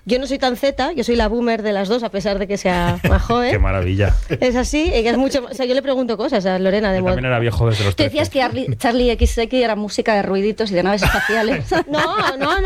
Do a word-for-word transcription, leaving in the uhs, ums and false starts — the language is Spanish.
Yo no soy tan Z, yo soy la boomer de las dos, a pesar de que sea más joven. Qué maravilla. Es así, ella es mucho... O sea, yo le pregunto cosas a Lorena de Yo modo... también era viejo desde los Tú decías que Arli- Charlie equis equis era música de ruiditos y de naves espaciales. No, no,